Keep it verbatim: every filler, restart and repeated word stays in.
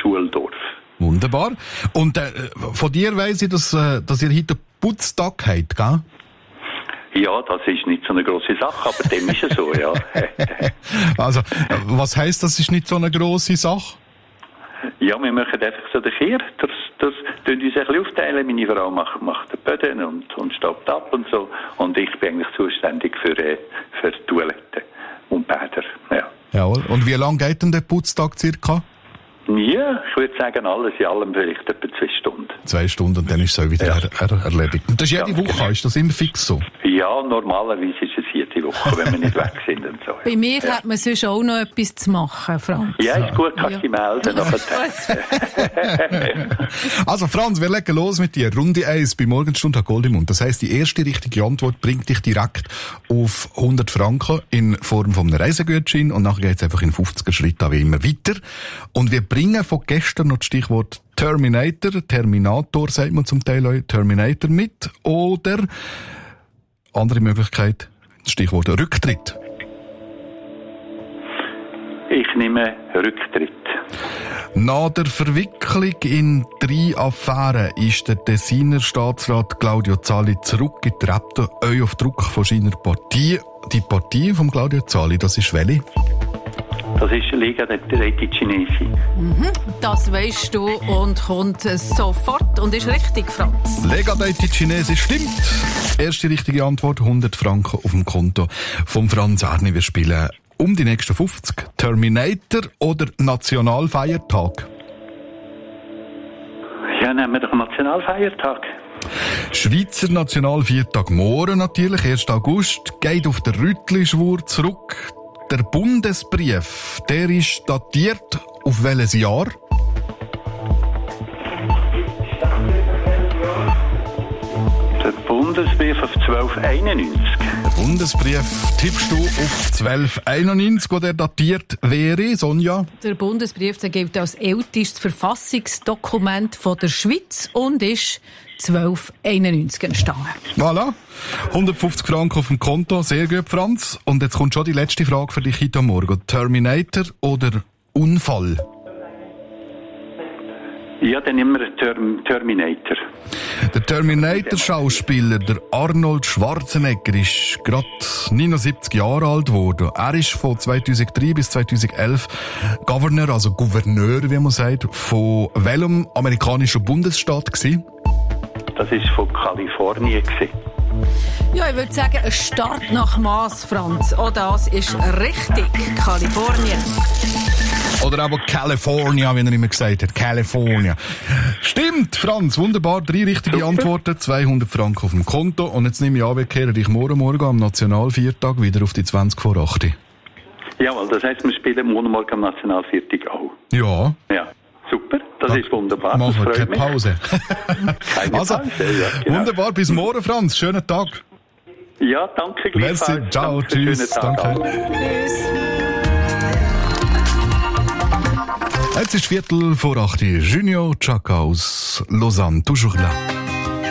Schuldorf. Wunderbar. Und äh, von dir weiss ich, dass, äh, dass ihr heute Putztag habt, gell? Ja, das ist nicht so eine grosse Sache, aber dem ist es so, ja. Also, was heisst, das ist nicht so eine grosse Sache? Ja, wir machen einfach so den Kehr. Das, das tun uns ein bisschen aufteilen. Meine Frau macht, macht den Böden und, und stoppt ab und so. Und ich bin eigentlich zuständig für, äh, für Toiletten und Bäder, ja. Jawohl. Und wie lange geht denn der Putztag circa? Ja, ich würde sagen, alles in allem vielleicht etwa zwei Stunden. Zwei Stunden und dann ist es auch wieder ja. er, er, erledigt. Und das ist jede Woche, ist das immer fix so? Ja, normalerweise ist es jede Woche, wenn wir nicht weg sind und so. Bei mir ja. hat man sonst auch noch etwas zu machen, Franz. Ja, ist gut, kannst du ja. dich melden. Also Franz, wir legen los mit dir. Runde eins bei Morgenstunde hat Gold im Mund. Das heisst, die erste richtige Antwort bringt dich direkt auf hundert Franken in Form von einem Reisegutschein und nachher geht es einfach in fünfziger Schritten wie immer weiter. Und wir bringen von gestern noch das Stichwort Terminator, Terminator sagt man zum Teil auch, Terminator mit oder andere Möglichkeit, das Stichwort Rücktritt. Ich nehme Rücktritt. Nach der Verwicklung in drei Affären ist der Tessiner Staatsrat Claudio Zali zurückgetreten, euch auf Druck von seiner Partei. Die Partei von Claudio Zali, das ist welche? Das ist Lega dei Ticinesi. Mhm, das weisst du und kommt sofort und ist richtig, Franz. Lega dei Ticinesi stimmt. Erste richtige Antwort, hundert Franken auf dem Konto von Franz Arni. Wir spielen um die nächsten fünfzig. Terminator oder Nationalfeiertag? Ja, nehmen wir doch Nationalfeiertag. Schweizer Nationalfeiertag morgen natürlich, ersten August, geht auf den Rüttli-Schwur zurück. Der Bundesbrief, der ist datiert auf welches Jahr? Der Bundesbrief auf zwölf einundneunzig. Der Bundesbrief tippst du auf zwölf einundneunzig, wo der datiert wäre, Sonja? Der Bundesbrief der gilt als ältestes Verfassungsdokument von der Schweiz und ist zwölf einundneunzig entstanden. Voilà. hundertfünfzig Franken auf dem Konto. Sehr gut, Franz. Und jetzt kommt schon die letzte Frage für dich heute Morgen. Terminator oder Unfall? Ja, dann nehmen wir Term- Terminator. Der Terminator-Schauspieler, der Arnold Schwarzenegger, ist gerade neunundsiebzig Jahre alt geworden. Er ist von zweitausenddrei bis zweitausendelf Governor, also Gouverneur, wie man sagt, von welchem amerikanischen Bundesstaat gewesen? Das war von Kalifornien. Ja, ich würde sagen, ein Start nach Mass, Franz. Oh, das ist richtig. Kalifornien. Oder aber California, wie er immer gesagt hat. California. Stimmt, Franz, wunderbar. Drei richtige Super. Antworten, zweihundert Franken auf dem Konto. Und jetzt nehme ich an, wir kehren dich morgen morgen am Nationalviertag wieder auf die zwanzig vor acht. Jawohl, das heisst, wir spielen morgen morgen am Nationalviertag auch. Ja. Ja, super. Das da ist wunderbar. Machen wir das keine Pause. Keine also, Pause, ja, genau. Wunderbar. Bis morgen, Franz. Schönen Tag. Ja, danke gleichfalls. Merci. Ciao, danke, tschüss. Danke. Tschüss. Jetzt ist Viertel vor acht. Junior Chaka aus Lausanne. Toujours là.